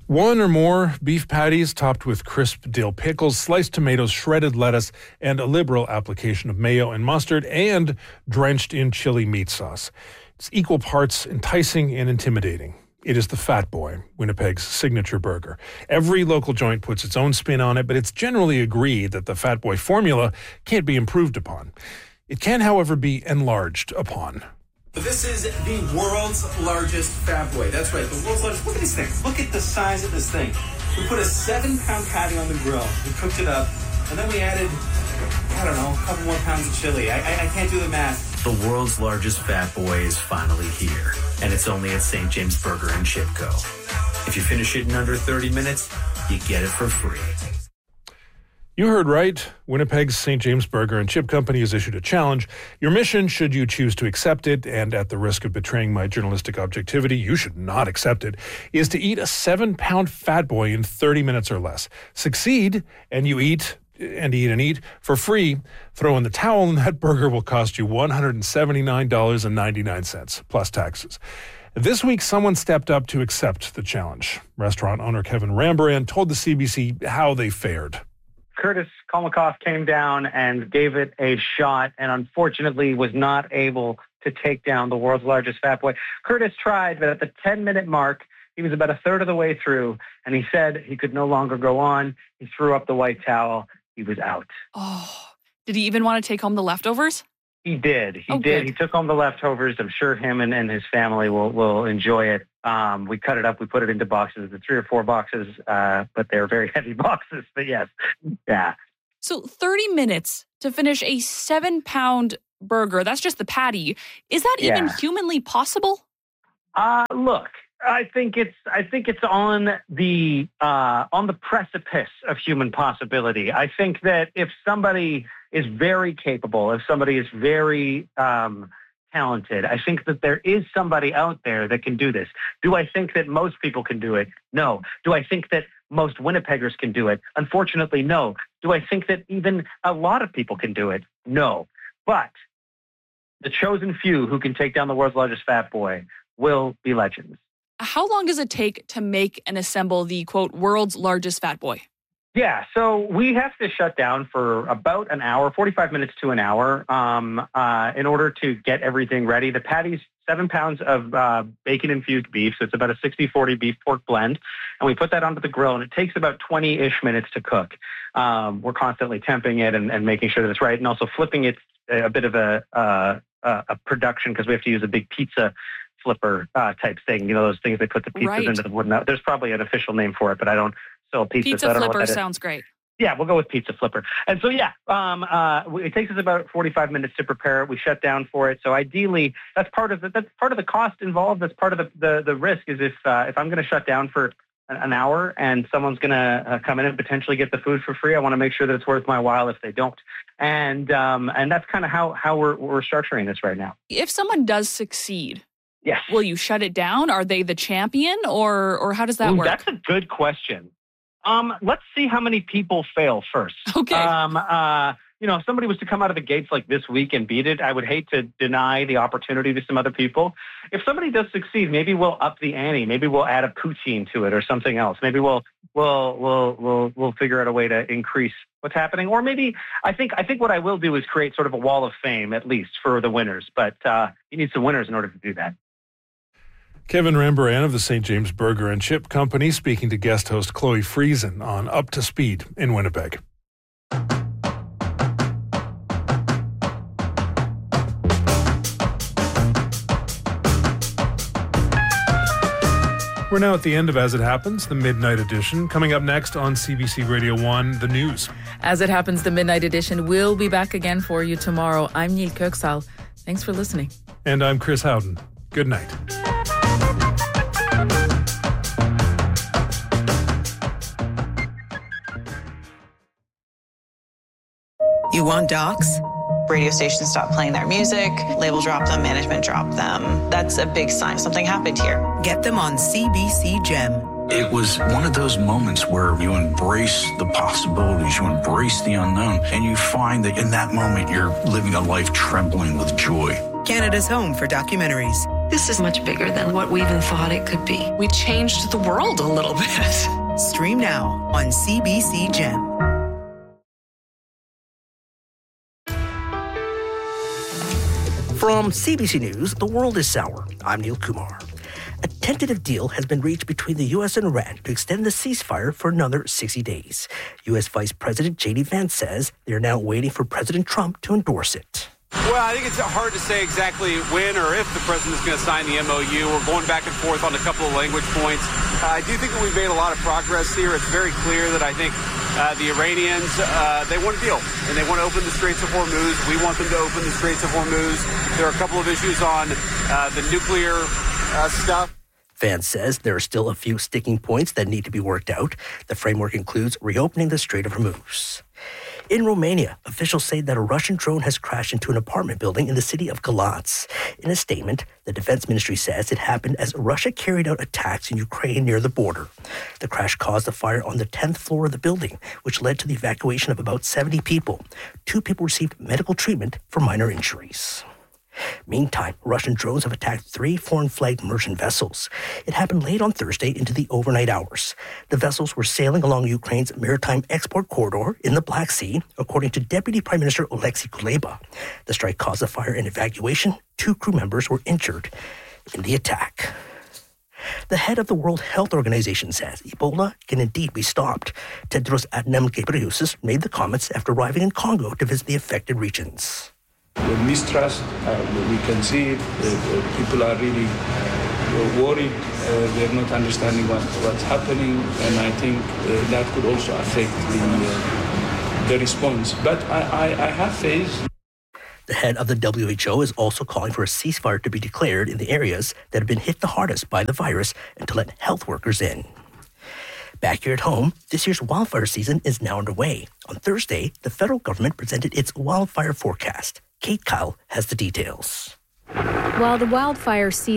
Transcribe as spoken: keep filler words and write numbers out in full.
One or more beef patties topped with crisp dill pickles, sliced tomatoes, shredded lettuce, and a liberal application of mayo and mustard, and drenched in chili meat sauce. It's equal parts enticing and intimidating. It is the Fat Boy, Winnipeg's signature burger. Every local joint puts its own spin on it, but it's generally agreed that the Fat Boy formula can't be improved upon. It can, however, be enlarged upon. This is the world's largest Fat Boy. That's right, the world's largest. Look at this thing. Look at the size of this thing. We put a seven-pound patty on the grill. We cooked it up, and then we added, I don't know, a couple more pounds of chili. I, I, I can't do the math. The world's largest Fat Boy is finally here, and it's only at Saint James Burger and Chip Co. If you finish it in under thirty minutes, you get it for free. You heard right. Winnipeg's Saint James Burger and Chip Company has issued a challenge. Your mission, should you choose to accept it, and at the risk of betraying my journalistic objectivity, you should not accept it, is to eat a seven-pound Fat Boy in thirty minutes or less. Succeed, and you eat and eat and eat for free. Throw in the towel, and that burger will cost you one hundred seventy-nine dollars and ninety-nine cents, plus taxes. This week, someone stepped up to accept the challenge. Restaurant owner Kevin Rambaran told the C B C how they fared. Curtis Kolmakoff came down and gave it a shot, and unfortunately was not able to take down the world's largest Fat Boy. Curtis tried, but at the ten-minute mark, he was about a third of the way through, and he said he could no longer go on. He threw up the white towel. He was out. Oh, did he even want to take home the leftovers? He did. He oh, did. Good. He took home the leftovers. I'm sure him and, and his family will, will enjoy it. Um, we cut it up. We put it into boxes, the three or four boxes, uh, but they're very heavy boxes. But yes, yeah. So thirty minutes to finish a seven-pound burger. That's just the patty. Is that even Yeah. humanly possible? Uh, look, I think it's I think it's on the uh, on the precipice of human possibility. I think that if somebody is very capable, if somebody is very um, talented, I think that there is somebody out there that can do this. Do I think that most people can do it? No. Do I think that most Winnipeggers can do it? Unfortunately, no. Do I think that even a lot of people can do it? No. But the chosen few who can take down the world's largest Fat Boy will be legends. How long does it take to make and assemble the, quote, world's largest Fat Boy? Yeah, so we have to shut down for about an hour, forty-five minutes to an hour, um, uh, in order to get everything ready. The patty's seven pounds of uh, bacon-infused beef, so it's about a sixty forty beef-pork blend, and we put that onto the grill, and it takes about twenty-ish minutes to cook. Um, we're constantly temping it and, and making sure that it's right, and also flipping it a bit of a, uh, a production, because we have to use a big pizza flipper uh, type thing, you know, those things they put the pizzas Right. into the wooden. There's probably an official name for it, but I don't sell pizza. Pizza so I don't know what flipper that is. sounds great. Yeah, we'll go with pizza flipper. And so, yeah, um, uh, it takes us about forty-five minutes to prepare it. We shut down for it. So ideally, that's part of the, that's part of the cost involved. That's part of the, the, the risk is if, uh, if I'm going to shut down for an, an hour and someone's going to uh, come in and potentially get the food for free, I want to make sure that it's worth my while if they don't. And, um, and that's kind of how, how we're, we're structuring this right now. If someone does succeed, yes. will you shut it down? Are they the champion, or or how does that Ooh, work? That's a good question. Um, let's see how many people fail first. Okay. Um, uh, you know, if somebody was to come out of the gates like this week and beat it, I would hate to deny the opportunity to some other people. If somebody does succeed, maybe we'll up the ante. Maybe we'll add a poutine to it or something else. Maybe we'll we'll we'll we'll we'll figure out a way to increase what's happening. Or maybe I think I think what I will do is create sort of a wall of fame, at least for the winners. But uh, you need some winners in order to do that. Kevin Rambaran of the Saint James Burger and Chip Company speaking to guest host Chloe Friesen on Up to Speed in Winnipeg. We're now at the end of As It Happens, the Midnight Edition. Coming up next on C B C Radio one, the news. As It Happens, the Midnight Edition will be back again for you tomorrow. I'm Neil Kirksall. Thanks for listening. And I'm Chris Howden. Good night. You want docs? Radio stations stop playing their music, label drop them, management drop them. That's a big sign something happened here. Get them on C B C Gem. It was one of those moments where you embrace the possibilities, you embrace the unknown, and you find that in that moment you're living a life trembling with joy. Canada's home for documentaries. This is much bigger than what we even thought it could be. We changed the world a little bit. Stream now on C B C Gem. From C B C News, the world is sour. I'm Neil Kumar. A tentative deal has been reached between the U S and Iran to extend the ceasefire for another sixty days. U S Vice President J D Vance says they're now waiting for President Trump to endorse it. Well, I think it's hard to say exactly when or if the president's going to sign the M O U. We're going back and forth on a couple of language points. Uh, I do think that we've made a lot of progress here. It's very clear that I think uh, the Iranians, uh, they want a deal, and they want to open the Straits of Hormuz. We want them to open the Straits of Hormuz. There are a couple of issues on uh, the nuclear uh, stuff. Vance says there are still a few sticking points that need to be worked out. The framework includes reopening the Strait of Hormuz. In Romania, officials say that a Russian drone has crashed into an apartment building in the city of Galați. In a statement, the defense ministry says it happened as Russia carried out attacks in Ukraine near the border. The crash caused a fire on the tenth floor of the building, which led to the evacuation of about seventy people. Two people received medical treatment for minor injuries. Meantime, Russian drones have attacked three foreign-flagged merchant vessels. It happened late on Thursday into the overnight hours. The vessels were sailing along Ukraine's maritime export corridor in the Black Sea, according to Deputy Prime Minister Oleksiy Kuleba. The strike caused a fire and evacuation. Two crew members were injured in the attack. The head of the World Health Organization says Ebola can indeed be stopped. Tedros Adhanom Ghebreyesus made the comments after arriving in Congo to visit the affected regions. The mistrust, uh, we can see it. Uh, people are really uh, worried. Uh, they're not understanding what, what's happening, and I think uh, that could also affect the, uh, the response. But I, I, I have faith. The head of the W H O is also calling for a ceasefire to be declared in the areas that have been hit the hardest by the virus and to let health workers in. Back here at home, this year's wildfire season is now underway. On Thursday, the federal government presented its wildfire forecast. Kate Kyle has the details. While the wildfire season